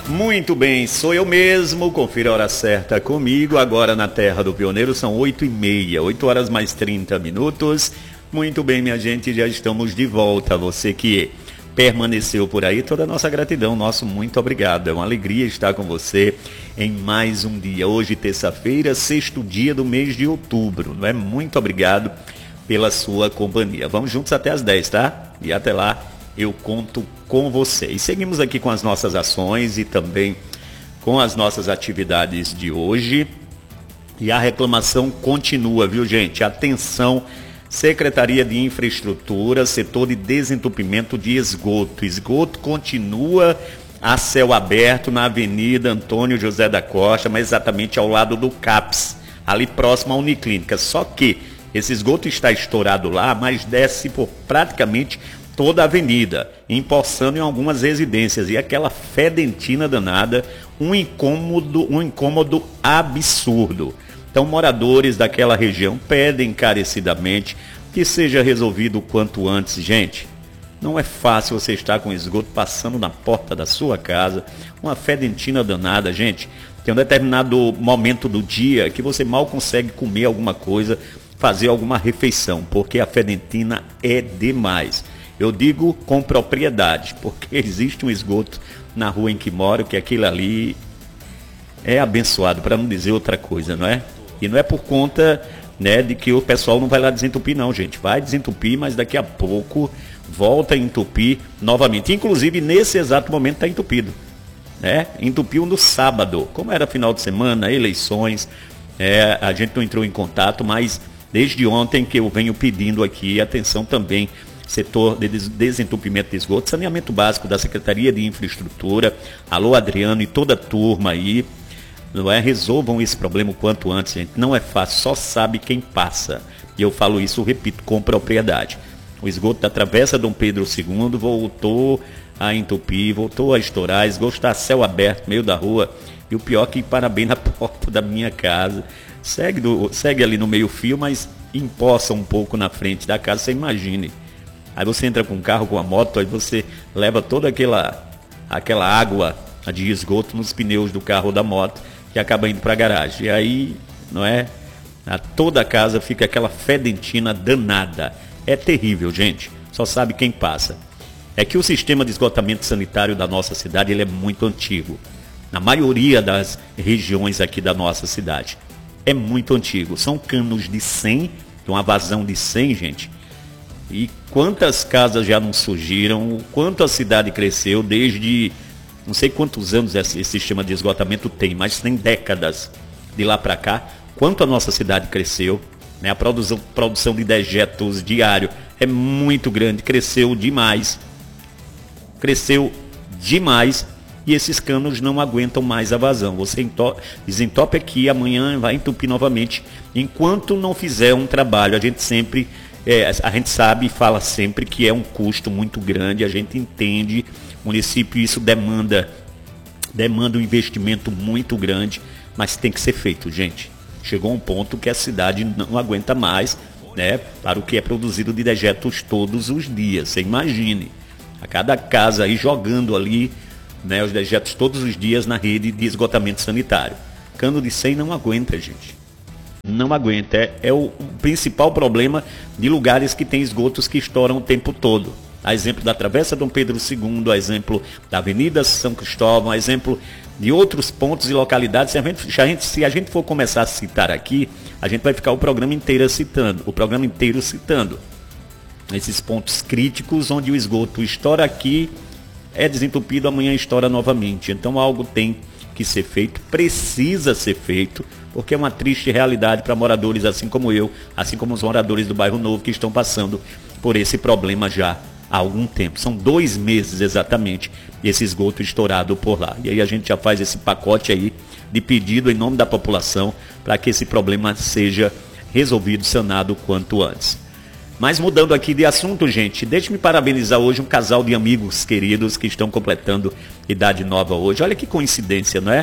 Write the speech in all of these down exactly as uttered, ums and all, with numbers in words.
Muito bem, sou eu mesmo, confira a hora certa comigo, agora na Terra do Pioneiro são oito e meia, oito horas mais trinta minutos. Muito bem, minha gente, já estamos de volta. Você que permaneceu por aí, toda a nossa gratidão, nosso muito obrigado. É uma alegria estar com você em mais um dia. Hoje, terça-feira, sexto dia do mês de outubro, não é? Muito obrigado pela sua companhia. Vamos juntos até as dez, tá? E até lá eu conto com você. E seguimos aqui com as nossas ações e também com as nossas atividades de hoje. E a reclamação continua, viu, gente? Atenção, Secretaria de Infraestrutura, setor de desentupimento de esgoto. Esgoto continua a céu aberto na Avenida Antônio José da Costa, mas exatamente ao lado do CAPS, ali próximo à Uniclínica. Só que esse esgoto está estourado lá, mas desce por praticamente toda a avenida, empoçando em algumas residências. E aquela fedentina danada, um incômodo, um incômodo absurdo. Então, moradores daquela região pedem encarecidamente que seja resolvido o quanto antes. Gente, não é fácil você estar com esgoto passando na porta da sua casa, uma fedentina danada, gente. Tem um determinado momento do dia que você mal consegue comer alguma coisa, fazer alguma refeição, porque a fedentina é demais. Eu digo com propriedade, porque existe um esgoto na rua em que moro, que aquilo ali é abençoado, para não dizer outra coisa, não é? E não é por conta, né, de que o pessoal não vai lá desentupir, não, gente. Vai desentupir, mas daqui a pouco volta a entupir novamente. Inclusive, nesse exato momento está entupido, né? Entupiu no sábado. Como era final de semana, eleições, é, a gente não entrou em contato, mas desde ontem que eu venho pedindo aqui atenção também, setor de desentupimento de esgoto, saneamento básico da Secretaria de Infraestrutura. Alô, Adriano e toda a turma aí. Não é? Resolvam esse problema o quanto antes, gente. Não é fácil, só sabe quem passa. E eu falo isso, repito, com propriedade. O esgoto da Travessa Dom Pedro segundo voltou a entupir, voltou a estourar. Esgoto está a céu aberto, meio da rua. E o pior é que para bem na porta da minha casa. Segue, do, segue ali no meio fio, mas empoça um pouco na frente da casa, você imagine. Aí você entra com o carro, com a moto, aí você leva toda aquela, aquela água de esgoto nos pneus do carro ou da moto, que acaba indo para a garagem. E aí, não é? A toda a casa fica aquela fedentina danada. É terrível, gente. Só sabe quem passa. É que o sistema de esgotamento sanitário da nossa cidade, ele é muito antigo. Na maioria das regiões aqui da nossa cidade. É muito antigo. São canos de cem, uma vazão de cem, gente. E quantas casas já não surgiram, quanto a cidade cresceu desde... Não sei quantos anos esse sistema de esgotamento tem, mas tem décadas de lá para cá. Quanto a nossa cidade cresceu, né? A produção, produção de dejetos diário é muito grande, cresceu demais. Cresceu demais e esses canos não aguentam mais a vazão. Você desentope aqui, amanhã vai entupir novamente. Enquanto não fizer um trabalho, a gente sempre... É, a gente sabe e fala sempre que é um custo muito grande, a gente entende, o município isso demanda, demanda um investimento muito grande, mas tem que ser feito, gente. Chegou um ponto que a cidade não aguenta mais, né, para o que é produzido de dejetos todos os dias, você imagine, a cada casa aí jogando ali, né, os dejetos todos os dias na rede de esgotamento sanitário. Cano de cem não aguenta, gente. Não aguenta, é, é o, o principal problema de lugares que tem esgotos que estouram o tempo todo. A exemplo da Travessa Dom Pedro segundo, a exemplo da Avenida São Cristóvão, a exemplo de outros pontos e localidades. Se a gente, se a gente, se a gente for começar a citar aqui, a gente vai ficar o programa inteiro citando, o programa inteiro citando esses pontos críticos onde o esgoto estoura aqui, é desentupido, amanhã estoura novamente. Então algo tem que ser feito, precisa ser feito, porque é uma triste realidade para moradores assim como eu, assim como os moradores do Bairro Novo que estão passando por esse problema já há algum tempo. São dois meses exatamente esse esgoto estourado por lá. E aí a gente já faz esse pacote aí de pedido em nome da população para que esse problema seja resolvido, sanado o quanto antes. Mas mudando aqui de assunto, gente, deixe-me parabenizar hoje um casal de amigos queridos que estão completando idade nova hoje. Olha que coincidência, não é?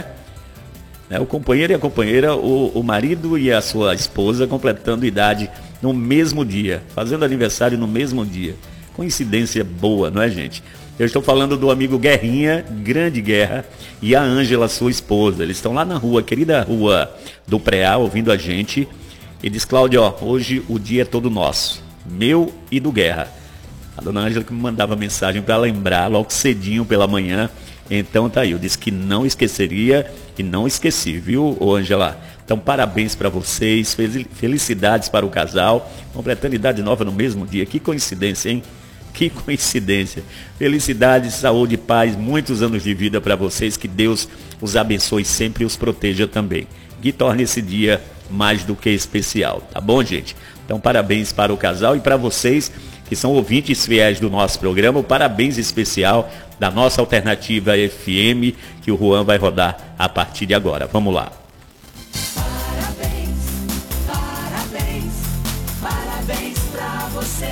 É, o companheiro e a companheira, o, o marido e a sua esposa completando idade no mesmo dia, fazendo aniversário no mesmo dia. Coincidência boa, não é, gente? Eu estou falando do amigo Guerrinha, Grande Guerra, e a Ângela, sua esposa. Eles estão lá na rua, querida rua do Preá, ouvindo a gente. E diz, Cláudio, ó, hoje o dia é todo nosso, meu e do Guerra. A dona Ângela que me mandava mensagem para lembrar logo cedinho pela manhã. Então tá aí, eu disse que não esqueceria e não esqueci, viu, ô Ângela? Então parabéns para vocês, felicidades para o casal, completando idade nova no mesmo dia. Que coincidência, hein? Que coincidência. Felicidades, saúde, paz, muitos anos de vida para vocês. Que Deus os abençoe sempre e os proteja também. Que torne esse dia mais do que especial, tá bom, gente? Então parabéns para o casal e para vocês que são ouvintes fiéis do nosso programa. O parabéns especial da nossa alternativa F M, que o Juan vai rodar a partir de agora. Vamos lá. Parabéns, parabéns, parabéns pra você.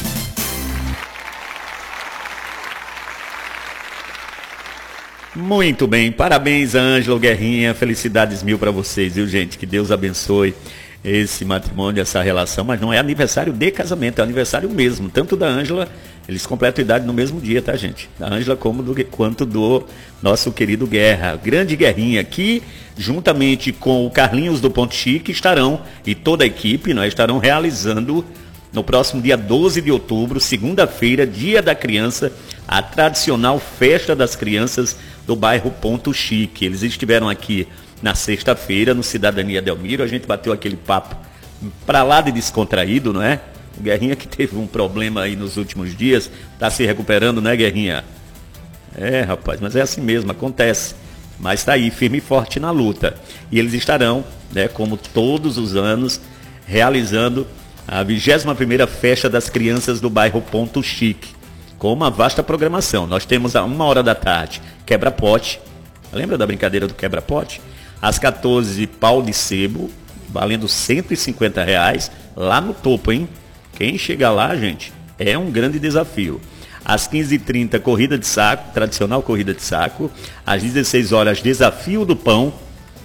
Muito bem, parabéns a Ângela Guerrinha, felicidades mil para vocês, viu, gente? Que Deus abençoe esse matrimônio, essa relação, mas não é aniversário de casamento, é aniversário mesmo, tanto da Ângela, eles completam idade no mesmo dia, tá, gente? Da Ângela como do, quanto do nosso querido Guerra, Grande Guerrinha, que juntamente com o Carlinhos do Ponto Chique estarão, e toda a equipe, nós estarão realizando no próximo dia doze de outubro, segunda-feira, Dia da Criança, a tradicional Festa das Crianças do bairro Ponto Chique. Eles estiveram aqui na sexta-feira, no Cidadania Delmiro, a gente bateu aquele papo para lá de descontraído, não é? O Guerrinha que teve um problema aí nos últimos dias, está se recuperando, né, Guerrinha? É, rapaz, mas é assim mesmo, acontece. Mas está aí, firme e forte na luta. E eles estarão, né, como todos os anos, realizando a vigésima primeira Festa das Crianças do bairro Ponto Chique, com uma vasta programação. Nós temos a uma hora da tarde, quebra-pote. Lembra da brincadeira do quebra-pote? Às quatorze, pau de sebo, valendo cento e cinquenta reais, lá no topo, hein? Quem chegar lá, gente, é um grande desafio. Às quinze e trinta, corrida de saco, tradicional corrida de saco. Às dezesseis horas, desafio do pão.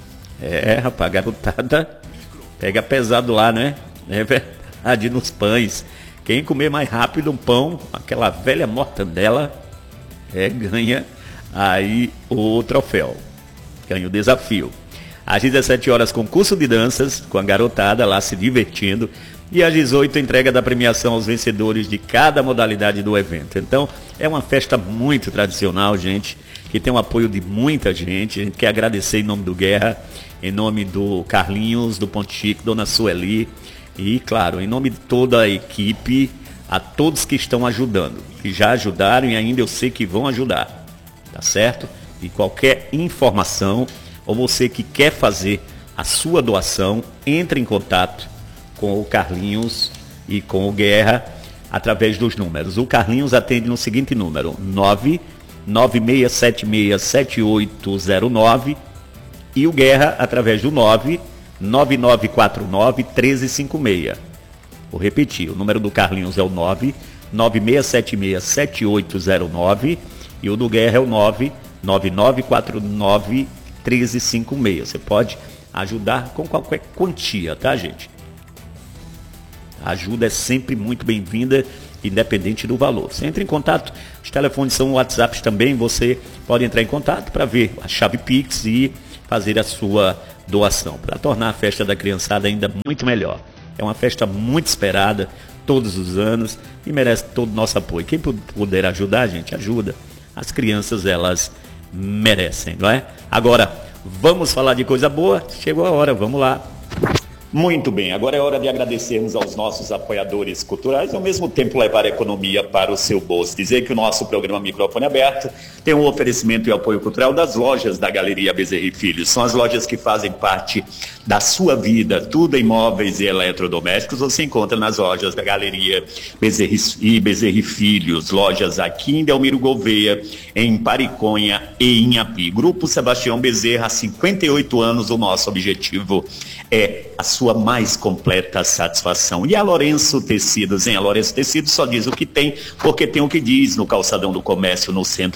É, rapaz, garotada pega pesado lá, né? É verdade, nos pães. Quem comer mais rápido um pão, aquela velha mortandela, é, ganha aí o troféu, ganha o desafio. Às dezessete horas, concurso de danças, com a garotada lá se divertindo. E às dezoito, entrega da premiação aos vencedores de cada modalidade do evento. Então, é uma festa muito tradicional, gente, que tem o apoio de muita gente. A gente quer agradecer em nome do Guerra, em nome do Carlinhos, do Ponto Chique, Dona Sueli, e, claro, em nome de toda a equipe, a todos que estão ajudando, que já ajudaram e ainda eu sei que vão ajudar, tá certo? E qualquer informação, ou você que quer fazer a sua doação, entre em contato com o Carlinhos e com o Guerra, através dos números. O Carlinhos atende no seguinte número, nove nove seis sete seis sete oito zero nove, e o Guerra através do nove nove nove quatro nove um três cinco seis. Vou repetir, o número do Carlinhos é o nove nove seis sete seis sete oito zero nove e o do Guerra é o nove nove nove quatro nove um três cinco seis. Você pode ajudar com qualquer quantia, tá, gente? A ajuda é sempre muito bem-vinda, independente do valor. Você entra em contato, os telefones são WhatsApps também, você pode entrar em contato para ver a chave Pix e fazer a sua doação, para tornar a festa da criançada ainda muito melhor. É uma festa muito esperada, todos os anos, e merece todo o nosso apoio. Quem puder ajudar, gente, ajuda. As crianças, elas merecem, não é? Agora, vamos falar de coisa boa? Chegou a hora, vamos lá. Muito bem, agora é hora de agradecermos aos nossos apoiadores culturais e ao mesmo tempo levar a economia para o seu bolso. Dizer que o nosso programa Microfone Aberto tem um oferecimento e apoio cultural das lojas da Galeria Bezerra e Filhos. São as lojas que fazem parte da sua vida, tudo em móveis e eletrodomésticos. Você encontra nas lojas da Galeria Bezerra e Bezerra e Filhos, lojas aqui em Delmiro Gouveia, em Pariconha e em Api. Grupo Sebastião Bezerra, há cinquenta e oito anos, o nosso objetivo é a sua mais completa satisfação. E a Lourenço Tecidos, hein? A Lourenço Tecidos só diz o que tem, porque tem o que diz, no calçadão do comércio, no centro da cidade.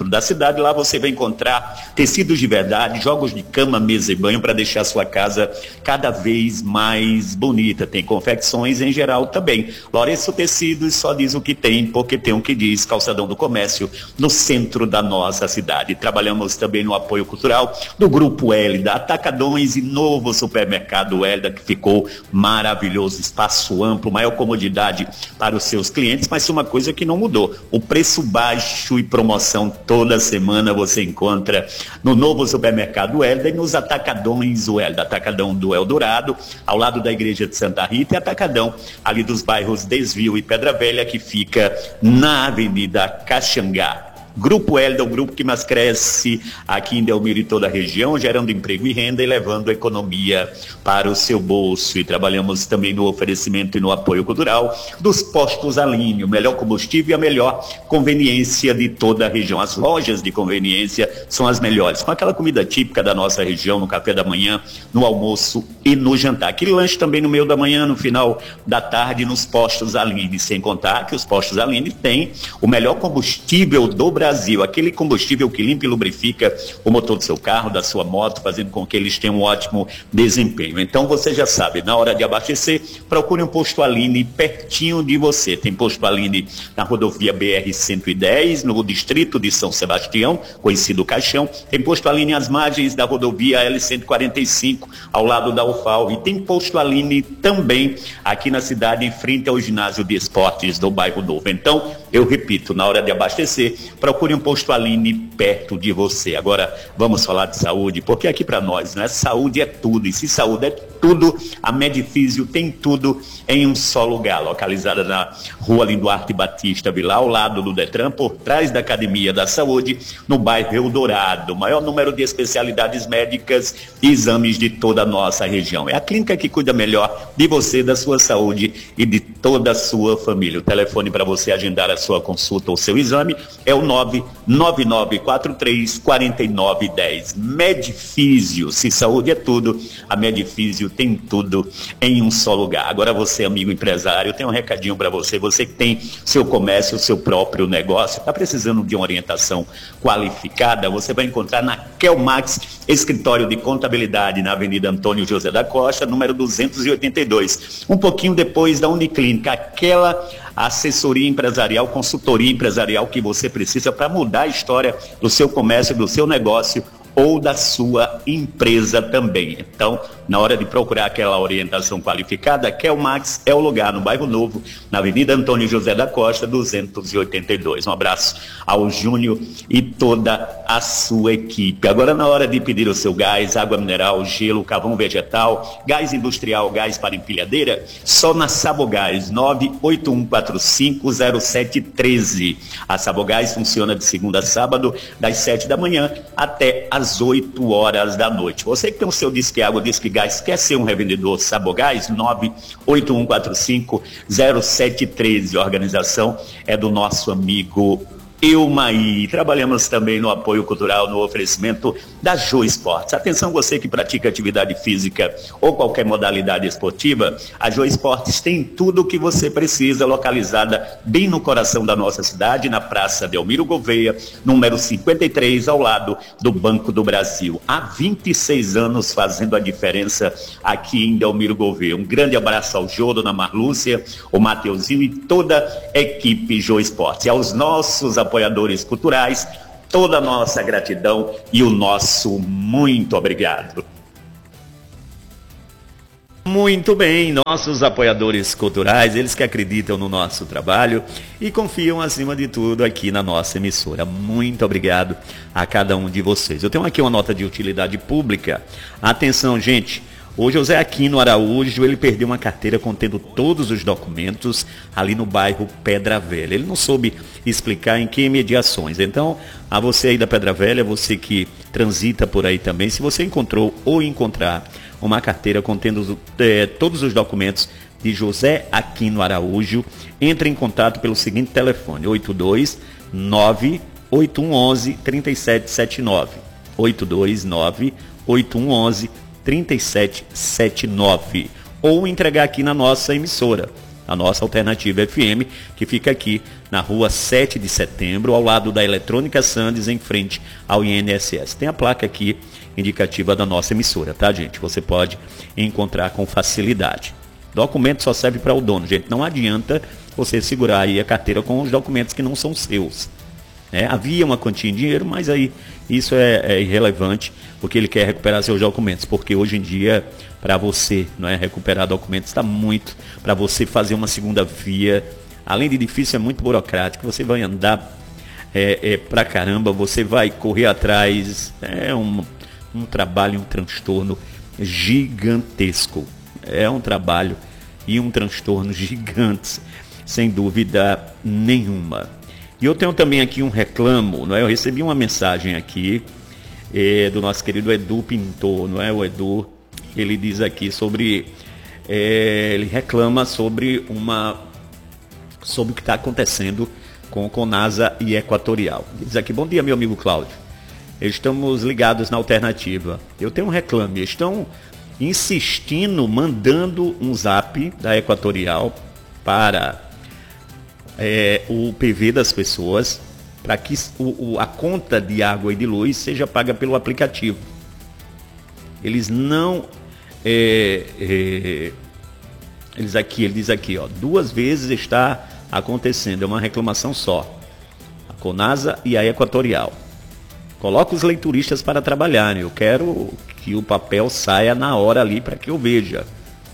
cidade. Lá você vai encontrar tecidos de verdade, jogos de cama, mesa e banho para deixar a sua casa cada vez mais bonita. Tem confecções em geral também. Lourenço Tecidos só diz o que tem, porque tem o que diz. Calçadão do Comércio, no centro da nossa cidade. Trabalhamos também no apoio cultural do Grupo Hélida, Atacadões e novo supermercado Hélida, que ficou maravilhoso, espaço amplo, maior comodidade para os seus clientes, mas uma coisa que não mudou, o preço baixo e promoção toda semana você encontra no novo supermercado Hélida e nos Atacadões o Hélida, Atacadão do Eldorado, ao lado da igreja de Santa Rita, e Atacadão ali dos bairros Desvio e Pedra Velha, que fica na Avenida Caxangá. Grupo Hélida, o grupo que mais cresce aqui em Delmiro e toda a região, gerando emprego e renda e levando a economia para o seu bolso. E trabalhamos também no oferecimento e no apoio cultural dos postos Aline, o melhor combustível e a melhor conveniência de toda a região. As lojas de conveniência são as melhores, com aquela comida típica da nossa região, no café da manhã, no almoço e no jantar. Aquele lanche também no meio da manhã, no final da tarde, nos postos Aline, sem contar que os postos Aline têm o melhor combustível do Brasil. Brasil, aquele combustível que limpa e lubrifica o motor do seu carro, da sua moto, fazendo com que eles tenham um ótimo desempenho. Então você já sabe, na hora de abastecer, procure um posto Aline pertinho de você. Tem posto Aline na rodovia B R cento e dez, no distrito de São Sebastião, conhecido Caixão. Tem posto Aline às margens da rodovia L cento e quarenta e cinco, ao lado da U F A L. E tem posto Aline também aqui na cidade, em frente ao ginásio de esportes do bairro Novo. Então, eu repito, na hora de abastecer, procure um posto Aline perto de você. Agora vamos falar de saúde, porque aqui para nós, né, saúde é tudo, e se saúde é tudo, a Medifísio tem tudo em um só lugar, localizada na Rua Linduarte Batista Vilar, ao lado do Detran, por trás da Academia da Saúde, no bairro Eldorado. Maior número de especialidades médicas e exames de toda a nossa região. É a clínica que cuida melhor de você, da sua saúde e de toda a sua família. O telefone para você agendar a sua consulta ou seu exame é o nove nove nove quatro três quatro nove um zero. Medifísio, se saúde é tudo, a Medifísio tem tudo em um só lugar. Agora você, amigo empresário, tem um recadinho para você, você que tem seu comércio, seu próprio negócio, está precisando de uma orientação qualificada, você vai encontrar na Kelmax, escritório de contabilidade na Avenida Antônio José da Costa, número duzentos e oitenta e dois, um pouquinho depois da Uniclínica, aquela assessoria empresarial, consultoria empresarial que você precisa para mudar a história do seu comércio, do seu negócio ou da sua empresa também. Então, na hora de procurar aquela orientação qualificada, a Kelmax é o lugar, no bairro Novo, na Avenida Antônio José da Costa, duzentos e oitenta e dois. Um abraço ao Júnior e toda a sua equipe. Agora, na hora de pedir o seu gás, água mineral, gelo, carvão vegetal, gás industrial, gás para empilhadeira, só na Sabogás, nove oito um quatro cinco zero sete um três. A Sabogás funciona de segunda a sábado, das sete da manhã até às oito horas da noite. Você que tem o seu Disque Água, Disque Gás, quer ser um revendedor Sabogás? nove oito um quatro cinco zero sete um três. A organização é do nosso amigo Eumaí. Trabalhamos também no apoio cultural, no oferecimento da Jô Esportes. Atenção, você que pratica atividade física ou qualquer modalidade esportiva, a Jô Esportes tem tudo o que você precisa, localizada bem no coração da nossa cidade, na Praça Delmiro Gouveia, número cinquenta e três, ao lado do Banco do Brasil. Há vinte e seis anos fazendo a diferença aqui em Delmiro Gouveia. Um grande abraço ao Jô, dona Marlúcia, o Mateuzinho e toda a equipe Jô Esportes. E aos nossos apoiadores culturais, toda a nossa gratidão e o nosso muito obrigado. Muito bem, nossos apoiadores culturais, eles que acreditam no nosso trabalho e confiam acima de tudo aqui na nossa emissora. Muito obrigado a cada um de vocês. Eu tenho aqui uma nota de utilidade pública. Atenção, gente. O José Aquino Araújo, ele perdeu uma carteira contendo todos os documentos ali no bairro Pedra Velha. Ele não soube explicar em que mediações. Então, a você aí da Pedra Velha, você que transita por aí também, se você encontrou ou encontrar uma carteira contendo é, todos os documentos de José Aquino Araújo, entre em contato pelo seguinte telefone, oito dois nove oito um um um três sete sete nove, oito dois nove oito um um um três sete sete nove, ou entregar aqui na nossa emissora, a nossa Alternativa F M, que fica aqui na rua sete de setembro, ao lado da Eletrônica Sandes, em frente ao I N S S. Tem a placa aqui indicativa da nossa emissora, tá, gente? Você pode encontrar com facilidade. Documento só serve para o dono, gente. Não adianta você segurar aí a carteira com os documentos que não são seus. É, havia uma quantia em dinheiro, mas aí isso é, é irrelevante, porque ele quer recuperar seus documentos. Porque hoje em dia, para você não é, recuperar documentos, está muito. Para você fazer uma segunda via, além de difícil, é muito burocrático. Você vai andar é, é, pra caramba, você vai correr atrás. É um, um trabalho, um transtorno gigantesco. É um trabalho e um transtorno gigantes, sem dúvida nenhuma. E eu tenho também aqui um reclamo, não é? Eu recebi uma mensagem aqui é, do nosso querido Edu Pintor, não é? O Edu, ele diz aqui sobre, é, ele reclama sobre uma, sobre o que está acontecendo com o Conasa e Equatorial. Ele diz aqui: bom dia, meu amigo Cláudio. Estamos ligados na alternativa. Eu tenho um reclame. Estão insistindo, mandando um zap da Equatorial para é, o P V das pessoas, para que o, o, a conta de água e de luz seja paga pelo aplicativo. Eles não... É, é, eles aqui, ele diz aqui, ó, duas vezes está acontecendo, é uma reclamação só. A Conasa e a Equatorial. Coloca os leituristas para trabalharem. Eu quero que o papel saia na hora ali para que eu veja.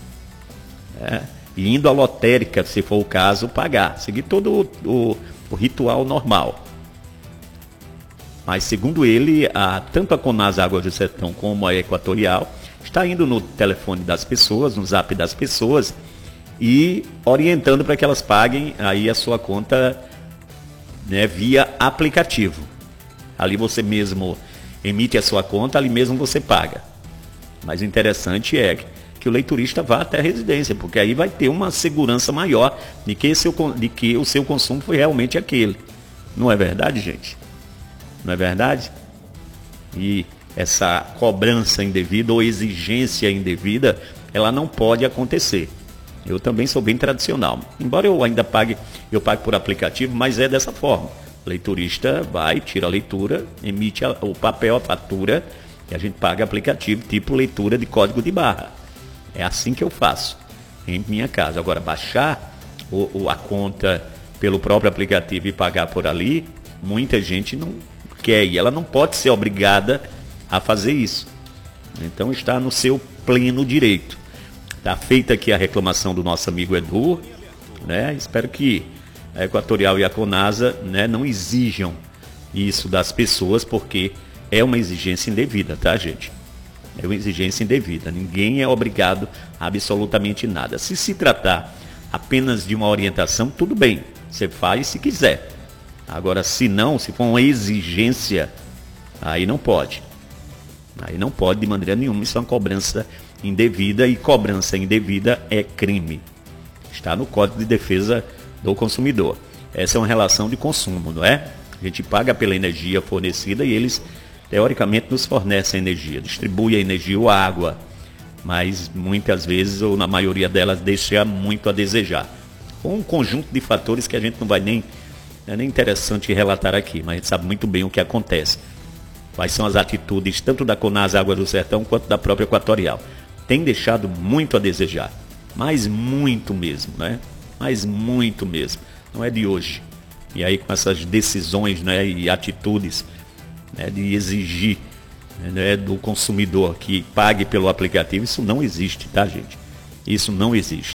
É, e indo à lotérica, se for o caso, pagar. Seguir todo o, o, o ritual normal. Mas, segundo ele, a, tanto a Conasa Águas do Sertão como a Equatorial está indo no telefone das pessoas, no zap das pessoas, e orientando para que elas paguem aí a sua conta, né, via aplicativo. Ali você mesmo emite a sua conta, ali mesmo você paga. Mas o interessante é que o leiturista vá até a residência, porque aí vai ter uma segurança maior de que, seu, de que o seu consumo foi realmente aquele. Não é verdade, gente? Não é verdade? E essa cobrança indevida ou exigência indevida, ela não pode acontecer. Eu também sou bem tradicional. Embora eu ainda pague, eu pague por aplicativo, mas é dessa forma. O leiturista vai, tira a leitura, emite a, o papel, a fatura, e a gente paga aplicativo, tipo leitura de código de barra. É assim que eu faço em minha casa. Agora, baixar o, o, a conta pelo próprio aplicativo e pagar por ali, muita gente não quer, e ela não pode ser obrigada a fazer isso. Então está no seu pleno direito. Está feita aqui a reclamação do nosso amigo Edu, né? Espero que a Equatorial e a Conasa, né, não exijam isso das pessoas, porque é uma exigência indevida, tá, gente? É uma exigência indevida. Ninguém é obrigado a absolutamente nada. Se se tratar apenas de uma orientação, tudo bem. Você faz se quiser. Agora, se não, se for uma exigência, aí não pode. Aí não pode de maneira nenhuma. Isso é uma cobrança indevida, e cobrança indevida é crime. Está no Código de Defesa do Consumidor. Essa é uma relação de consumo, não é? A gente paga pela energia fornecida e eles, teoricamente, nos fornecem energia, distribuem a energia ou a água, mas muitas vezes, ou na maioria delas, deixa muito a desejar. Com um conjunto de fatores que a gente não vai nem, não é nem interessante relatar aqui, mas a gente sabe muito bem o que acontece. Quais são as atitudes tanto da Conasa Águas do Sertão quanto da própria Equatorial. Tem deixado muito a desejar, mas muito mesmo, né? Mas muito mesmo. Não é de hoje. E aí com essas decisões, né, e atitudes, né, de exigir, né, do consumidor que pague pelo aplicativo, isso não existe, tá, gente? Isso não existe.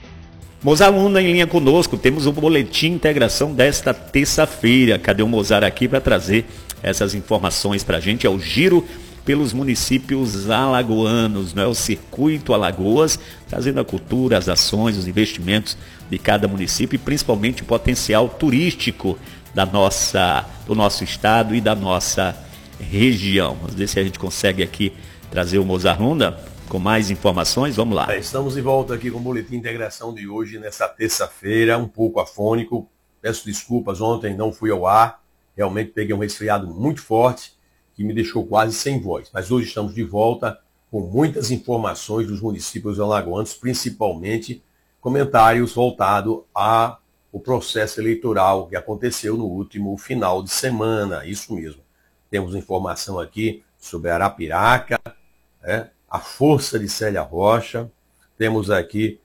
Mozart Luna em linha conosco, temos o boletim integração desta terça-feira. Cadê o Mozart aqui para trazer essas informações para a gente? É o giro pelos municípios alagoanos, não é? O Circuito Alagoas, trazendo a cultura, as ações, os investimentos de cada município e principalmente o potencial turístico da nossa, do nosso estado e da nossa região. Vamos ver se a gente consegue aqui trazer o Mozart Luna com mais informações. Vamos lá. É, estamos de volta aqui com o Boletim de Integração de hoje, nessa terça-feira, um pouco afônico. Peço desculpas, ontem não fui ao ar. Realmente peguei um resfriado muito forte que me deixou quase sem voz. Mas hoje estamos de volta com muitas informações dos municípios alagoanos, principalmente comentários voltados à o processo eleitoral que aconteceu no último final de semana. Isso mesmo. Temos informação aqui sobre Arapiraca, né? A força de Célia Rocha, temos aqui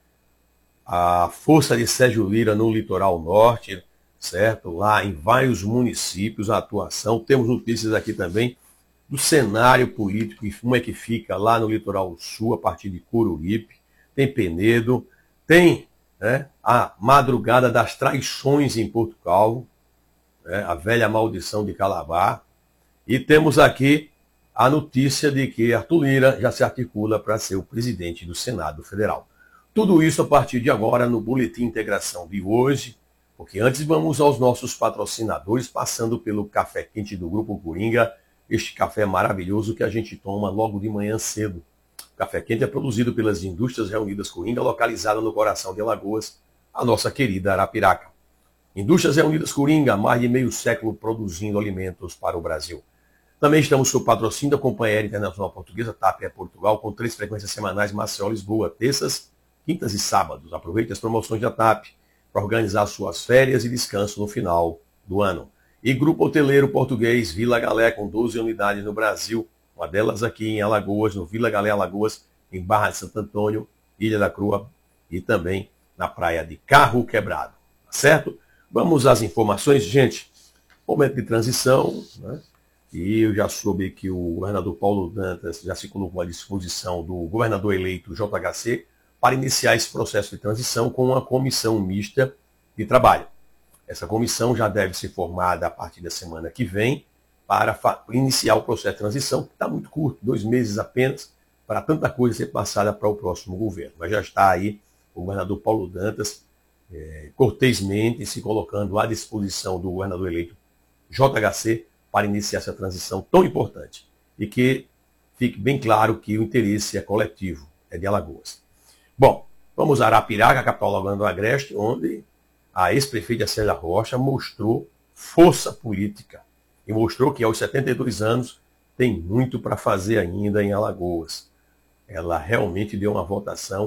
a força de Sérgio Lira no litoral norte, certo? Lá em vários municípios a atuação. Temos notícias aqui também do cenário político, como é que fica lá no litoral sul, a partir de Coruripe, tem Penedo, tem, né, a madrugada das traições em Porto Calvo, né, a velha maldição de Calabar, e temos aqui a notícia de que Arthur Lira já se articula para ser o presidente do Senado Federal. Tudo isso a partir de agora no Boletim Integração de hoje, porque antes vamos aos nossos patrocinadores, passando pelo café quente do Grupo Coringa, este café maravilhoso que a gente toma logo de manhã cedo. O café quente é produzido pelas Indústrias Reunidas Coringa, localizada no coração de Alagoas, a nossa querida Arapiraca. Indústrias Reunidas Coringa, há mais de meio século produzindo alimentos para o Brasil. Também estamos sob patrocínio da Companhia Aérea Internacional Portuguesa, TAP Air Portugal, com três frequências semanais, Maceió, Lisboa, terças, quintas e sábados. Aproveite as promoções da TAP para organizar suas férias e descanso no final do ano. E Grupo Hoteleiro Português, Vila Galé, com doze unidades no Brasil, uma delas aqui em Alagoas, no Vila Galé, Alagoas, em Barra de Santo Antônio, Ilha da Crua e também na praia de Carro Quebrado. Certo? Vamos às informações, gente. Momento de transição, né? E eu já soube que o governador Paulo Dantas já se colocou à disposição do governador eleito J H C para iniciar esse processo de transição com uma comissão mista de trabalho. Essa comissão já deve ser formada a partir da semana que vem para iniciar o processo de transição, que está muito curto, dois meses apenas, para tanta coisa ser passada para o próximo governo. Mas já está aí o governador Paulo Dantas, é, cortesmente se colocando à disposição do governador eleito J H C para iniciar essa transição tão importante. E que fique bem claro que o interesse é coletivo, é de Alagoas. Bom, vamos a Arapiraca, capital alagoana do Agreste, onde a ex-prefeita Célia Rocha mostrou força política e mostrou que aos setenta e dois anos tem muito para fazer ainda em Alagoas. Ela realmente deu uma votação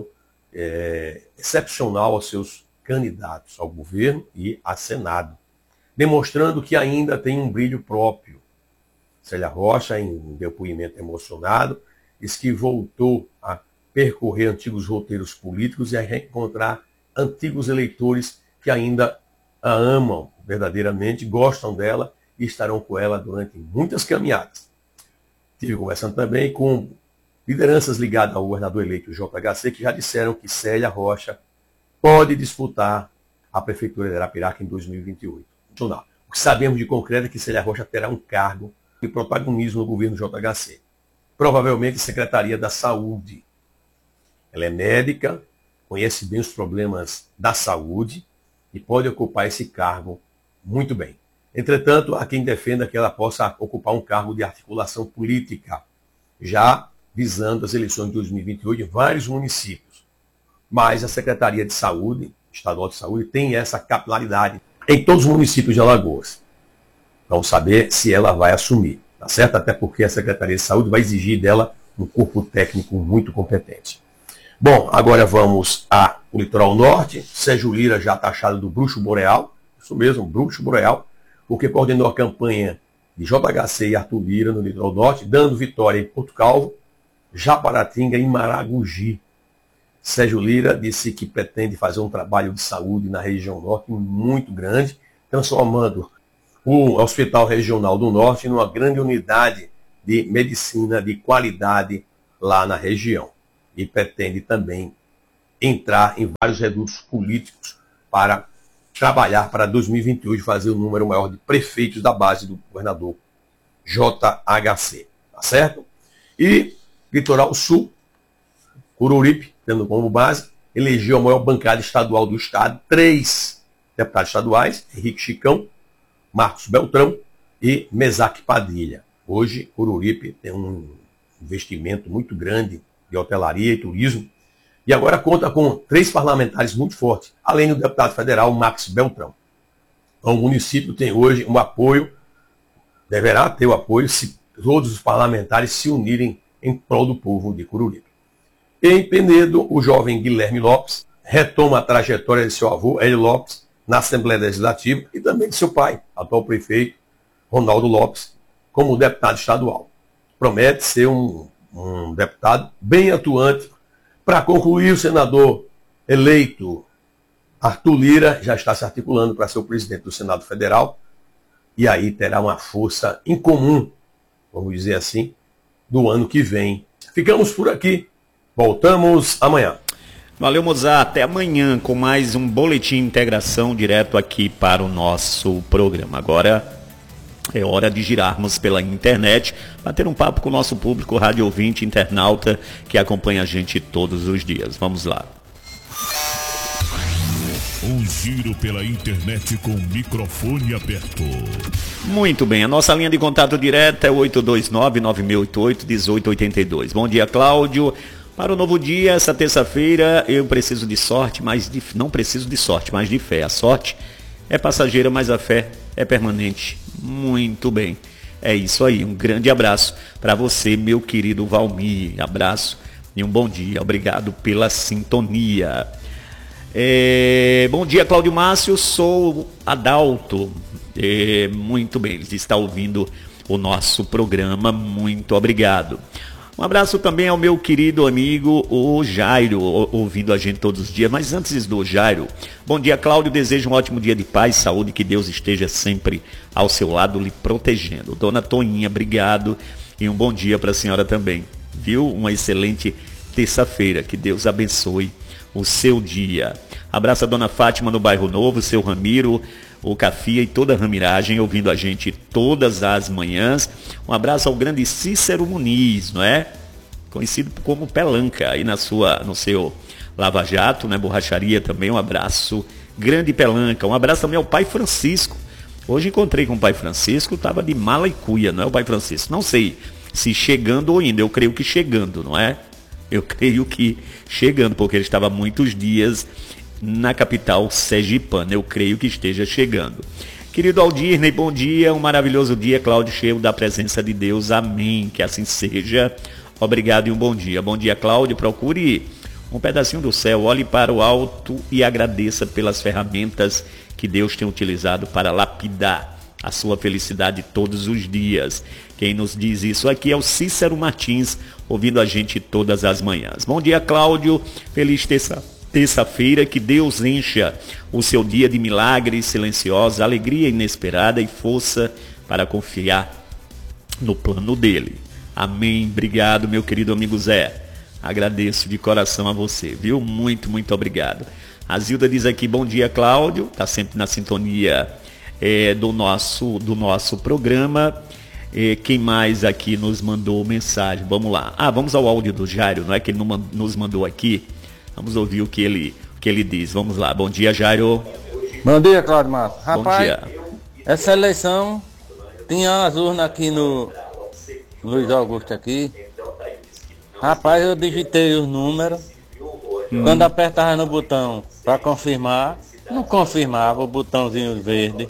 é, excepcional aos seus candidatos ao governo e a Senado, demonstrando que ainda tem um brilho próprio. Célia Rocha, em um depoimento emocionado, diz que voltou a percorrer antigos roteiros políticos e a reencontrar antigos eleitores que ainda a amam verdadeiramente, gostam dela e estarão com ela durante muitas caminhadas. Estive conversando também com lideranças ligadas ao governador eleito J H C, que já disseram que Célia Rocha pode disputar a prefeitura de Arapiraca em dois mil e vinte e oito. O que sabemos de concreto é que Célia Rocha terá um cargo de protagonismo no governo J H C. Provavelmente Secretaria da Saúde. Ela é médica, conhece bem os problemas da saúde e pode ocupar esse cargo muito bem. Entretanto, há quem defenda que ela possa ocupar um cargo de articulação política, já visando as eleições de dois mil e vinte e oito em vários municípios. Mas a Secretaria de Saúde, Estadual de Saúde, tem essa capilaridade em todos os municípios de Alagoas. Vamos saber se ela vai assumir, tá certo? Até porque a Secretaria de Saúde vai exigir dela um corpo técnico muito competente. Bom, agora vamos ao litoral norte. Sérgio Lira já taxado do bruxo boreal, isso mesmo, bruxo boreal, porque coordenou a campanha de J H C e Arthur Lira no litoral norte, dando vitória em Porto Calvo, Japaratinga e Maragogi. Sérgio Lira disse que pretende fazer um trabalho de saúde na região norte muito grande, transformando o Hospital Regional do Norte numa grande unidade de medicina de qualidade lá na região. E pretende também entrar em vários redutos políticos para trabalhar para dois mil e vinte e oito fazer um número maior de prefeitos da base do governador J H C. Tá certo? E Litoral Sul, Coruripe, tendo como base, elegeu a maior bancada estadual do estado, três deputados estaduais, Henrique Chicão, Marcos Beltrão e Mesaque Padilha. Hoje, Coruripe tem um investimento muito grande de hotelaria e turismo, e agora conta com três parlamentares muito fortes, além do deputado federal Max Beltrão. Então, o município tem hoje um apoio, deverá ter o apoio se todos os parlamentares se unirem em prol do povo de Coruripe. Em Penedo, o jovem Guilherme Lopes retoma a trajetória de seu avô, Hélio Lopes, na Assembleia Legislativa e também de seu pai, atual prefeito, Ronaldo Lopes, como deputado estadual. Promete ser um, um deputado bem atuante. Para concluir, o senador eleito Arthur Lira já está se articulando para ser o presidente do Senado Federal e aí terá uma força incomum, vamos dizer assim, do ano que vem. Ficamos por aqui. Voltamos amanhã. Valeu, Mozart. Até amanhã com mais um Boletim Integração direto aqui para o nosso programa. Agora é hora de girarmos pela internet, bater um papo com o nosso público, rádio ouvinte, internauta, que acompanha a gente todos os dias. Vamos lá. Um giro pela internet com o microfone aberto. Muito bem, a nossa linha de contato direta é oito dois nove, nove seis oito oito, um oito oito dois. Bom dia, Cláudio. Para o novo dia, essa terça-feira, eu preciso de sorte, mas de... não preciso de sorte, mas de fé. A sorte é passageira, mas a fé é permanente. Muito bem. É isso aí. Um grande abraço para você, meu querido Valmir. Abraço e um bom dia. Obrigado pela sintonia. É... Bom dia, Cláudio Márcio. Sou Adalto. É... Muito bem. Ele está ouvindo o nosso programa. Muito obrigado. Um abraço também ao meu querido amigo, o Jairo, ouvindo a gente todos os dias. Mas antes do Jairo, bom dia, Cláudio. Desejo um ótimo dia de paz, saúde, que Deus esteja sempre ao seu lado, lhe protegendo. Dona Toninha, obrigado. E um bom dia para a senhora também. Viu? Uma excelente terça-feira. Que Deus abençoe o seu dia. Abraço a Dona Fátima no Bairro Novo, seu Ramiro, o Cafia e toda a ramiragem ouvindo a gente todas as manhãs. Um abraço ao grande Cícero Muniz, não é? Conhecido como Pelanca, aí na sua, no seu Lava Jato, né? Borracharia também. Um abraço, grande Pelanca. Um abraço também ao pai Francisco. Hoje encontrei com o pai Francisco, estava de mala e cuia, não é o pai Francisco? Não sei se chegando ou indo, eu creio que chegando, não é? Eu creio que chegando, porque ele estava muitos dias na capital sergipana. Eu creio que esteja chegando. Querido Aldirney, bom dia, um maravilhoso dia, Cláudio, cheio da presença de Deus, amém, que assim seja. Obrigado e um bom dia. Bom dia, Cláudio, procure um pedacinho do céu, olhe para o alto e agradeça pelas ferramentas que Deus tem utilizado para lapidar a sua felicidade todos os dias. Quem nos diz isso aqui é o Cícero Martins, ouvindo a gente todas as manhãs. Bom dia, Cláudio, feliz terça Terça-feira, que Deus encha o seu dia de milagres silenciosos, alegria inesperada e força para confiar no plano dele. Amém. Obrigado, meu querido amigo Zé. Agradeço de coração a você, viu? Muito, muito obrigado. A Zilda diz aqui, bom dia, Cláudio. Está sempre na sintonia é, do, nosso, do nosso programa. É, quem mais aqui nos mandou mensagem? Vamos lá. Ah, vamos ao áudio do Jairo, não é que ele nos mandou aqui? Vamos ouvir o que ele, o que ele diz. Vamos lá. Bom dia, Jairo. Bom dia, Cláudio Márcio. Rapaz, bom dia. Essa eleição tinha as urnas aqui no Luiz Augusto aqui. Rapaz, eu digitei os números. Hum. Quando apertava no botão para confirmar, não confirmava o botãozinho verde.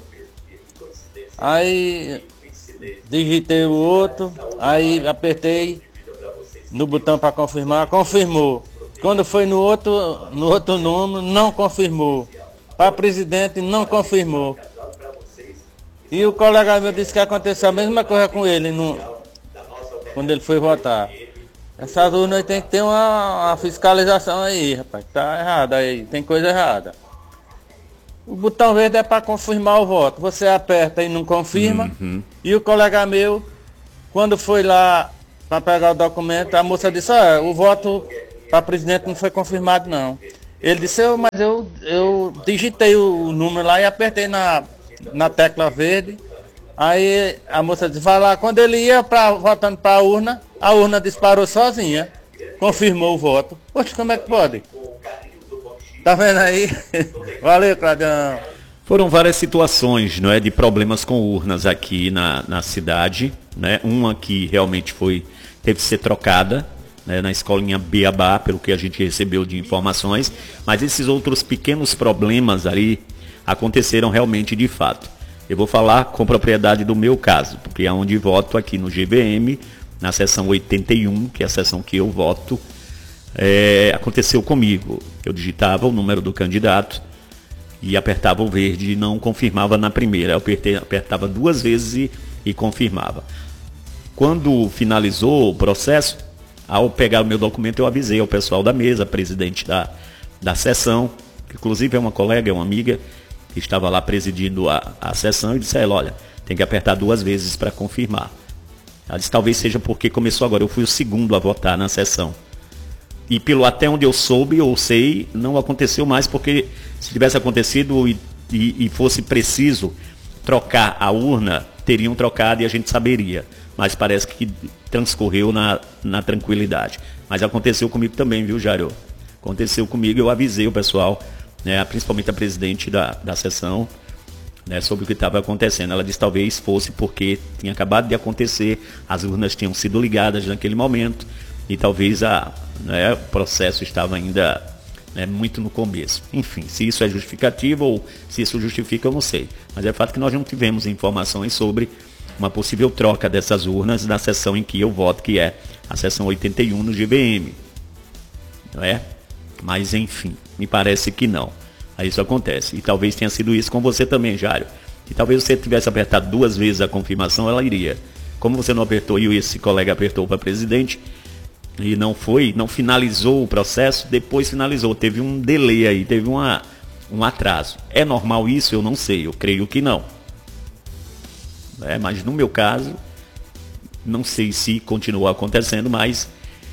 Aí digitei o outro, aí apertei no botão para confirmar, confirmou. Quando foi no outro, no outro número, não confirmou. Para presidente, não confirmou. E o colega meu disse que aconteceu a mesma coisa com ele no, quando ele foi votar. Essas urnas tem que ter uma, uma fiscalização aí, rapaz. Tá errado aí, tem coisa errada. O botão verde é para confirmar o voto. Você aperta e não confirma. Uhum. E o colega meu, quando foi lá para pegar o documento, a moça disse, ah, o voto para presidente não foi confirmado não. Ele disse, eu, mas eu, eu digitei o número lá e apertei na, na tecla verde. Aí a moça disse, vai lá, quando ele ia pra, votando para a urna, a urna disparou sozinha, confirmou o voto. Poxa, como é que pode? Tá vendo aí? Valeu, Claudião. Foram várias situações, não é, de problemas com urnas aqui na, na cidade, né? Uma que realmente foi, teve que ser trocada, né, na escolinha Beabá, pelo que a gente recebeu de informações, mas esses outros pequenos problemas ali aconteceram realmente de fato. Eu vou falar com propriedade do meu caso, porque é onde voto aqui no G V M, na seção oitenta e um, que é a seção que eu voto, é, aconteceu comigo. Eu digitava o número do candidato e apertava o verde e não confirmava na primeira. Eu apertei, apertava duas vezes e, e confirmava. Quando finalizou o processo, ao pegar o meu documento, eu avisei ao pessoal da mesa, presidente da, da sessão, que inclusive é uma colega, é uma amiga, que estava lá presidindo a, a sessão, e disse a ela, olha, tem que apertar duas vezes para confirmar. Ela disse, talvez seja porque começou agora, eu fui o segundo a votar na sessão. E pelo até onde eu soube, ou sei, não aconteceu mais, porque se tivesse acontecido e, e, e fosse preciso trocar a urna, teriam trocado e a gente saberia. Mas parece que transcorreu na, na tranquilidade. Mas aconteceu comigo também, viu, Jairo? Aconteceu comigo, eu avisei o pessoal, né, principalmente a presidente da, da sessão, né, sobre o que estava acontecendo. Ela disse talvez fosse porque tinha acabado de acontecer, as urnas tinham sido ligadas naquele momento, e talvez a, né, o processo estava ainda, né, muito no começo. Enfim, se isso é justificativo ou se isso justifica, eu não sei. Mas é fato que nós não tivemos informações sobre uma possível troca dessas urnas na sessão em que eu voto, que é a sessão oitenta e um no G B M. Não é? Mas enfim, me parece que não. Aí isso acontece. E talvez tenha sido isso com você também, Jário. E talvez você tivesse apertado duas vezes a confirmação, ela iria. Como você não apertou e esse colega apertou para presidente, e não foi, não finalizou o processo, depois finalizou. Teve um delay aí, teve uma, um atraso. É normal isso? Eu não sei, eu creio que não. É, mas no meu caso, não sei se continuou acontecendo, mas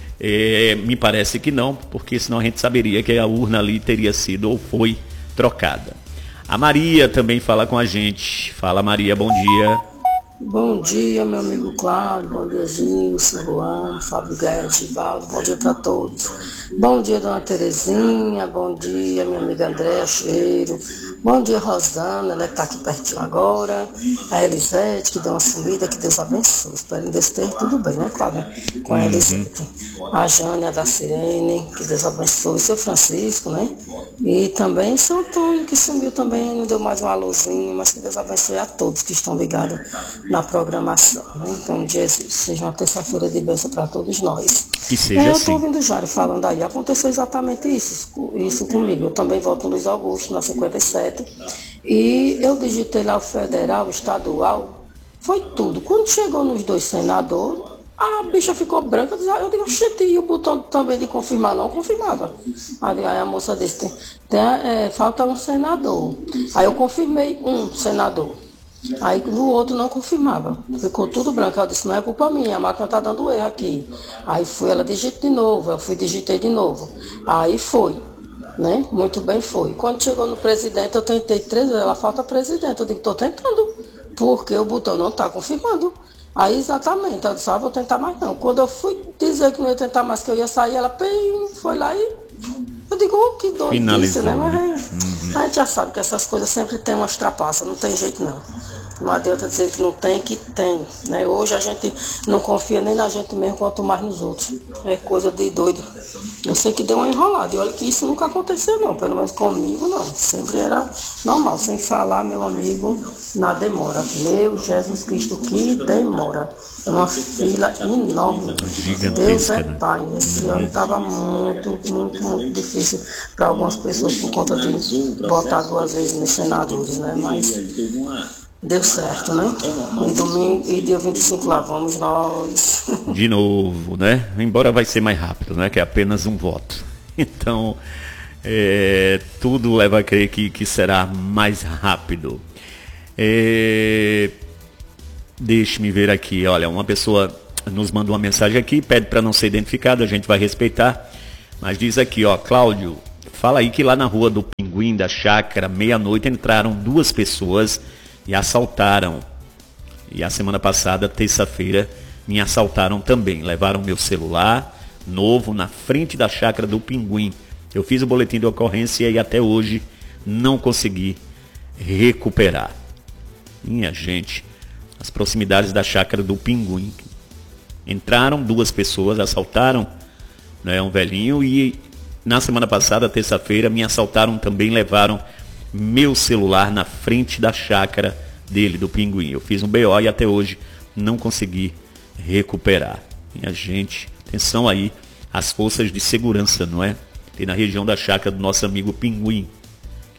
é, me parece que não, porque senão a gente saberia que a urna ali teria sido ou foi trocada. A Maria também fala com a gente. Fala, Maria, bom dia. Bom dia, meu amigo Cláudio, bom dia, Gilson, Juan, Fábio Guedes, Givaldo, bom dia para todos. Bom dia, dona Terezinha, bom dia, minha amiga Andréa Cheiro, bom dia, Rosana, ela está aqui pertinho agora, a Elisete, que deu uma sumida, que Deus abençoe, espero que esteja tudo bem, né, Cláudio? Com a Elisete, a Jânia da Sirene, que Deus abençoe, seu Francisco, né? E também seu Antônio, que sumiu também, não deu mais um alôzinho, mas que Deus abençoe a todos que estão ligados na programação, né? Então, Jesus, seja uma terça-feira de bênção para todos nós. Que seja é, eu assim. estou ouvindo o Jário falando aí, aconteceu exatamente isso, isso comigo. Eu também voto no Luiz Augusto, na cinquenta e sete, e eu digitei lá o federal, o estadual, foi tudo. Quando chegou nos dois senadores, a bicha ficou branca, eu digo, gente, e o botão também de confirmar não confirmava. Aí a moça disse, tem, tem, é, falta um senador. Aí eu confirmei um senador. Aí no outro não confirmava, ficou tudo branco. Eu disse, não é culpa minha, a máquina está dando erro aqui. Aí fui, ela digita de novo, eu fui, digitei de novo. Aí foi, né? Muito bem foi. Quando chegou no presidente, eu tentei três vezes, ela falta presidente. Eu digo, estou tentando, porque o botão não está confirmando. Aí exatamente, eu disse, ah, vou tentar mais não. Quando eu fui dizer que não ia tentar mais, que eu ia sair, ela pim, foi lá e... Eu digo, oh, que doidice, né? Mas uhum. A gente já sabe que essas coisas sempre tem umas trapaças, não tem jeito não. Não adianta dizer que não tem, que tem, né? Hoje a gente não confia nem na gente mesmo, quanto mais nos outros. É coisa de doido. Eu sei que deu uma enrolada, e olha que isso nunca aconteceu não, pelo menos comigo não. Sempre era normal, sem falar, meu amigo, na demora. Meu Jesus Cristo, que demora. É uma fila enorme. Deus é Pai. Esse ano estava muito, muito, muito difícil para algumas pessoas por conta de botar duas vezes nos senadores, né? Mas deu certo, né? E domingo e dia vinte e cinco lá vamos nós. De novo, né? Embora vai ser mais rápido, né? Que é apenas um voto. Então, é, tudo leva a crer que, que será mais rápido. É, deixe-me ver aqui, olha, uma pessoa nos manda uma mensagem aqui, pede para não ser identificado, a gente vai respeitar, mas diz aqui, ó, Cláudio, fala aí que lá na rua do Pinguim, da Chácara, meia-noite, entraram duas pessoas e assaltaram. E a semana passada, terça-feira, me assaltaram também. Levaram meu celular novo na frente da Chácara do Pinguim. Eu fiz o boletim de ocorrência e até hoje não consegui recuperar. Minha gente, as proximidades da Chácara do Pinguim. Entraram duas pessoas, assaltaram, né, um velhinho, e na semana passada, terça-feira, me assaltaram também, levaram meu celular na frente da chácara dele, do Pinguim. Eu fiz um B O e até hoje não consegui recuperar. Minha gente, atenção aí, as forças de segurança, não é? Tem na região da chácara do nosso amigo Pinguim,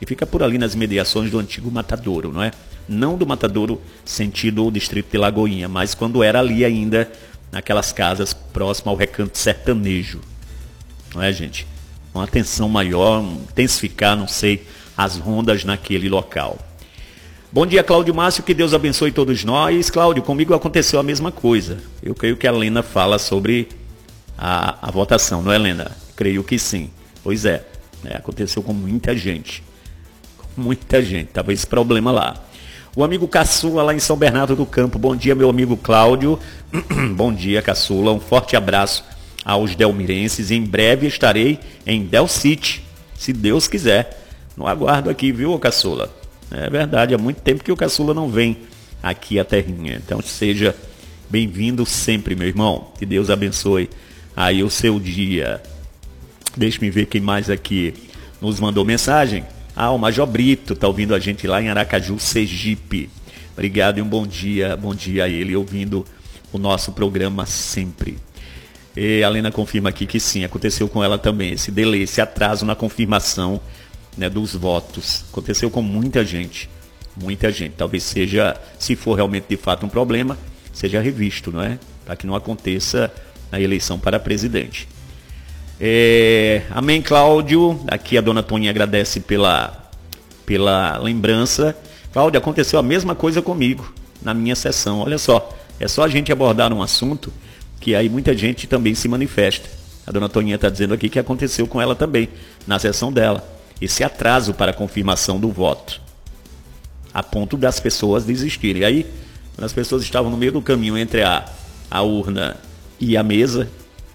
que fica por ali nas imediações do antigo Matadouro, não é? Não do Matadouro sentido o distrito de Lagoinha, mas quando era ali ainda, naquelas casas próximas ao Recanto Sertanejo. Não é, gente? Uma atenção maior, intensificar, não sei, as rondas naquele local. Bom dia, Cláudio Márcio, que Deus abençoe todos nós. Cláudio, comigo aconteceu a mesma coisa. Eu creio que a Helena fala sobre a, a votação, não é, Helena? Creio que sim. Pois é, é, aconteceu com muita gente. Com muita gente, estava esse problema lá. O amigo Caçula lá em São Bernardo do Campo. Bom dia, meu amigo Cláudio. Bom dia, Caçula. Um forte abraço aos delmirenses. Em breve estarei em Del City, se Deus quiser. No aguardo aqui, viu, Caçula? É verdade, há muito tempo que o Caçula não vem aqui à terrinha. Então seja bem-vindo sempre, meu irmão. Que Deus abençoe aí o seu dia. Deixa-me ver quem mais aqui nos mandou mensagem. Ah, o Major Brito está ouvindo a gente lá em Aracaju, Sergipe. Obrigado e um bom dia, bom dia a ele, ouvindo o nosso programa sempre. E a Helena confirma aqui que sim, aconteceu com ela também, esse delay, esse atraso na confirmação, né, dos votos. Aconteceu com muita gente, muita gente. Talvez seja, se for realmente de fato um problema, seja revisto, não é? Para que não aconteça a eleição para presidente. É, amém, Cláudio. Aqui a dona Toninha agradece pela, pela lembrança. Cláudio, aconteceu a mesma coisa comigo na minha sessão. Olha só, é só a gente abordar um assunto que aí muita gente também se manifesta. A dona Toninha está dizendo aqui que aconteceu com ela também, na sessão dela. Esse atraso para a confirmação do voto, a ponto das pessoas desistirem. Aí, quando as pessoas estavam no meio do caminho entre a, a urna e a mesa,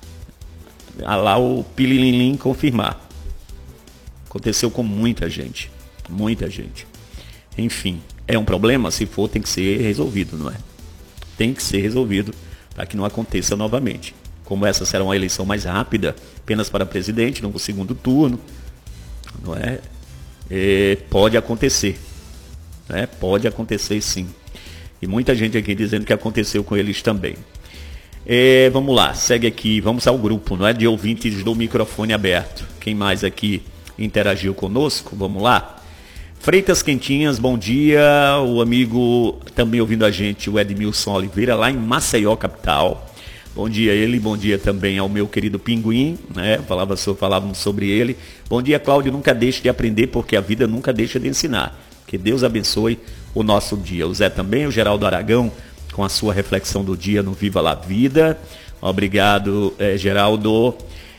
a lá o pilililim confirmar. Aconteceu com muita gente, muita gente. Enfim, é um problema? Se for, tem que ser resolvido, não é? Tem que ser resolvido para que não aconteça novamente. Como essa será uma eleição mais rápida, apenas para presidente, no segundo turno, não é? É, pode acontecer, né? Pode acontecer sim. E muita gente aqui dizendo que aconteceu com eles também. É, vamos lá, segue aqui, vamos ao grupo, não é, de ouvintes do microfone aberto. Quem mais aqui interagiu conosco? Vamos lá. Freitas Quentinhas, bom dia. O amigo também ouvindo a gente, o Edmilson Oliveira, lá em Maceió, capital. Bom dia a ele, bom dia também ao meu querido Pinguim, né? Falava sobre, falávamos sobre ele. Bom dia, Cláudio, nunca deixe de aprender, porque a vida nunca deixa de ensinar. Que Deus abençoe o nosso dia. O Zé também, o Geraldo Aragão, com a sua reflexão do dia no Viva la Vida. Obrigado, eh, Geraldo.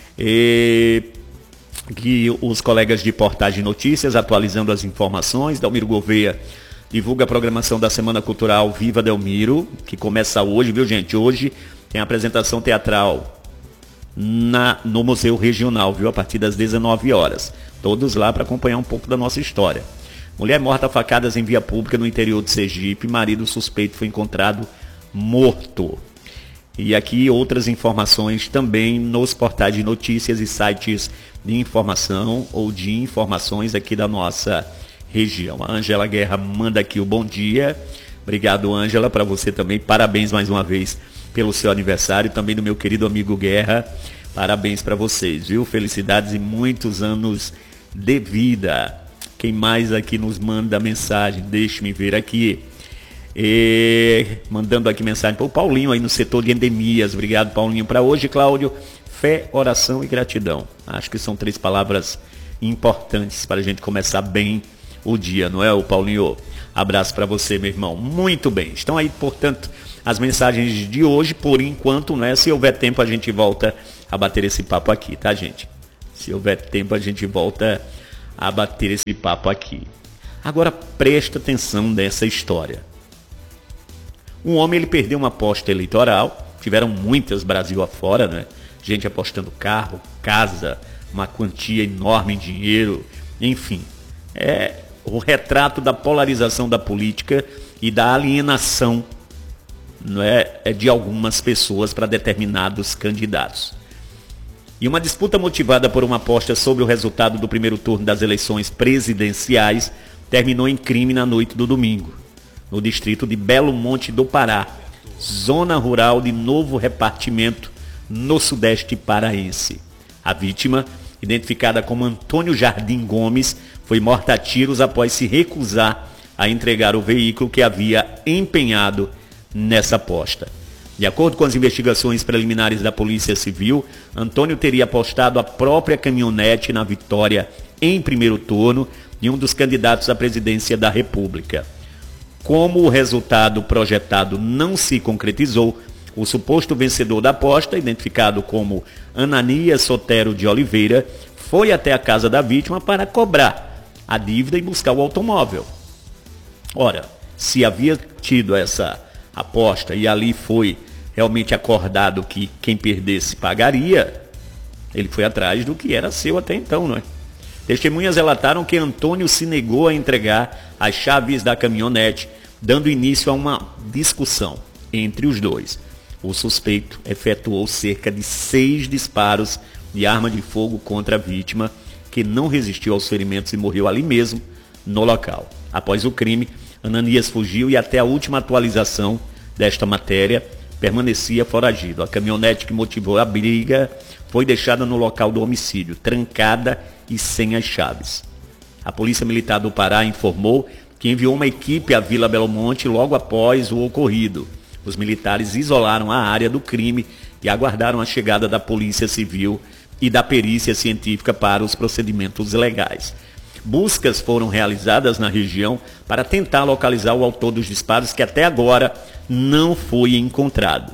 E que os colegas de Portagem Notícias, atualizando as informações. Delmiro Gouveia divulga a programação da Semana Cultural Viva Delmiro, que começa hoje, viu, gente? Hoje tem a apresentação teatral na, no Museu Regional, viu? A partir das dezenove horas. Todos lá para acompanhar um pouco da nossa história. Mulher morta a facadas em via pública no interior de Sergipe. Marido suspeito foi encontrado morto. E aqui outras informações também nos portais de notícias e sites de informação ou de informações aqui da nossa região. A Ângela Guerra manda aqui o bom dia. Obrigado, Ângela, para você também. Parabéns mais uma vez pelo seu aniversário. Também do meu querido amigo Guerra. Parabéns para vocês, viu? Felicidades e muitos anos de vida. Quem mais aqui nos manda mensagem? Deixe-me ver aqui. E, mandando aqui mensagem para o Paulinho aí no setor de endemias. Obrigado, Paulinho. Para hoje, Cláudio, fé, oração e gratidão. Acho que são três palavras importantes para a gente começar bem o dia, não é, o Paulinho? Abraço para você, meu irmão. Muito bem. Estão aí, portanto, as mensagens de hoje. Por enquanto, né? Se houver tempo, a gente volta a bater esse papo aqui, tá, gente? Se houver tempo, a gente volta a bater esse papo aqui. Agora, presta atenção nessa história. Um homem, ele perdeu uma aposta eleitoral. Tiveram muitas Brasil afora, né? Gente apostando carro, casa, uma quantia enorme em dinheiro, enfim. É o retrato da polarização da política e da alienação, não é, é de algumas pessoas para determinados candidatos. E uma disputa motivada por uma aposta sobre o resultado do primeiro turno das eleições presidenciais terminou em crime na noite do domingo, no distrito de Belo Monte do Pará, zona rural de Novo Repartimento, no sudeste paraense. A vítima identificada como Antônio Jardim Gomes, foi morta a tiros após se recusar a entregar o veículo que havia empenhado nessa aposta. De acordo com as investigações preliminares da Polícia Civil, Antônio teria apostado a própria caminhonete na vitória em primeiro turno de um dos candidatos à presidência da República. Como o resultado projetado não se concretizou, o suposto vencedor da aposta, identificado como Ananias Sotero de Oliveira, foi até a casa da vítima para cobrar a dívida e buscar o automóvel. Ora, se havia tido essa aposta e ali foi realmente acordado que quem perdesse pagaria, ele foi atrás do que era seu até então, não é? Testemunhas relataram que Antônio se negou a entregar as chaves da caminhonete, dando início a uma discussão entre os dois. O suspeito efetuou cerca de seis disparos de arma de fogo contra a vítima, que não resistiu aos ferimentos e morreu ali mesmo, no local. Após o crime, Ananias fugiu e até a última atualização desta matéria permanecia foragido. A caminhonete que motivou a briga foi deixada no local do homicídio, trancada e sem as chaves. A Polícia Militar do Pará informou que enviou uma equipe à Vila Belo Monte logo após o ocorrido. Os militares isolaram a área do crime e aguardaram a chegada da Polícia Civil e da perícia científica para os procedimentos legais. Buscas foram realizadas na região para tentar localizar o autor dos disparos, que até agora não foi encontrado.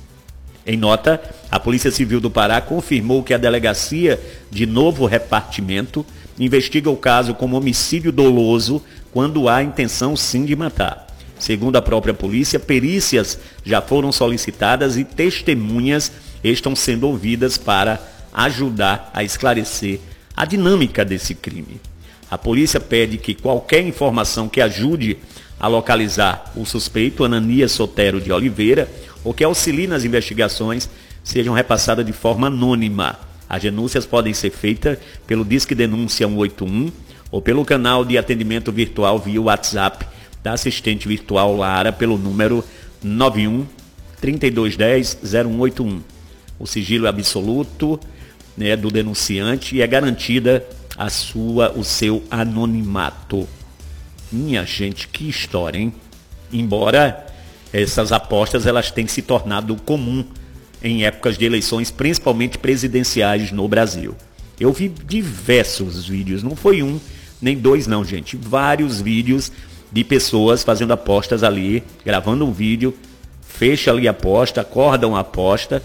Em nota, a Polícia Civil do Pará confirmou que a Delegacia de Novo Repartimento investiga o caso como homicídio doloso quando há intenção sim de matar. Segundo a própria polícia, perícias já foram solicitadas e testemunhas estão sendo ouvidas para ajudar a esclarecer a dinâmica desse crime. A polícia pede que qualquer informação que ajude a localizar o suspeito, Ananias Sotero de Oliveira, ou que auxilie nas investigações, sejam repassadas de forma anônima. As denúncias podem ser feitas pelo Disque Denúncia um oito um ou pelo canal de atendimento virtual via WhatsApp da assistente virtual Lara pelo número nove um, trinta e dois dez, zero um oito um. O sigilo é absoluto, né, do denunciante e é garantida a sua, o seu anonimato. Minha gente, que história, hein? Embora essas apostas elas tenham se tornado comum em épocas de eleições, principalmente presidenciais no Brasil. Eu vi diversos vídeos, não foi um, nem dois não, gente. Vários vídeos de pessoas fazendo apostas ali, gravando um vídeo, fecha ali a aposta, acordam a aposta.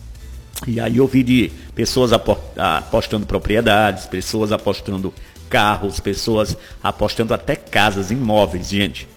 E aí eu vi de pessoas apostando propriedades, pessoas apostando carros, pessoas apostando até casas, imóveis, gente.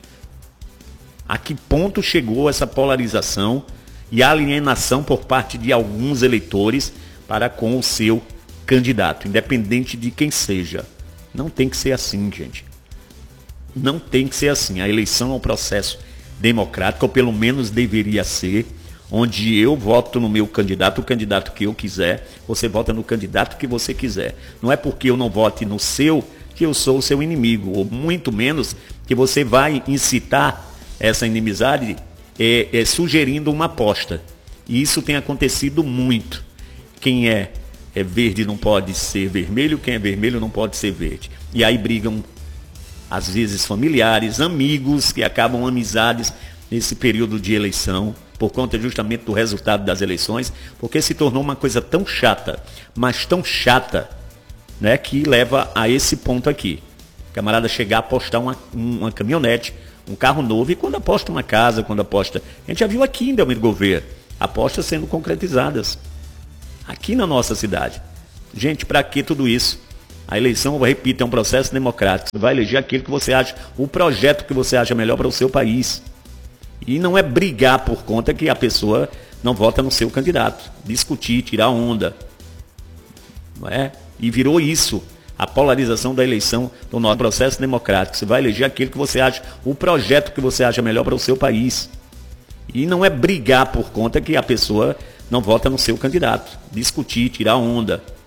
A que ponto chegou essa polarização e alienação por parte de alguns eleitores para com o seu candidato, independente de quem seja? Não tem que ser assim, gente. Não tem que ser assim. A eleição é um processo democrático, ou pelo menos deveria ser, onde eu voto no meu candidato, o candidato que eu quiser, você vota no candidato que você quiser. Não é porque eu não vote no seu que eu sou o seu inimigo, ou muito menos que você vai incitar essa inimizade é, é, sugerindo uma aposta. E isso tem acontecido muito. Quem é, é verde não pode ser vermelho, quem é vermelho não pode ser verde. E aí brigam, às vezes, familiares, amigos, que acabam amizades nesse período de eleição, por conta justamente do resultado das eleições, porque se tornou uma coisa tão chata, mas tão chata, né, que leva a esse ponto aqui. O camarada chegar a apostar uma, uma caminhonete, um carro novo, e quando aposta uma casa, quando aposta... A gente já viu aqui em Delmiro Gouveia, apostas sendo concretizadas, aqui na nossa cidade. Gente, para que tudo isso? A eleição, eu repito, é um processo democrático. Você vai eleger aquilo que você acha, o projeto que você acha melhor para o seu país. E não é brigar por conta que a pessoa não vota no seu candidato. Discutir, tirar onda. Não é? E virou isso, a polarização da eleição do nosso processo democrático. Você vai eleger aquilo que você acha, o projeto que você acha melhor para o seu país. E não é brigar por conta que a pessoa não vota no seu candidato. Discutir, tirar onda.